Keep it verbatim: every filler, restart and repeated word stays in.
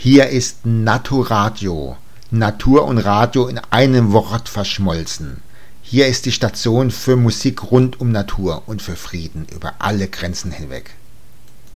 Hier ist Naturadio, Natur und Radio in einem Wort verschmolzen. Hier ist die Station für Musik rund um Natur und für Frieden über alle Grenzen hinweg.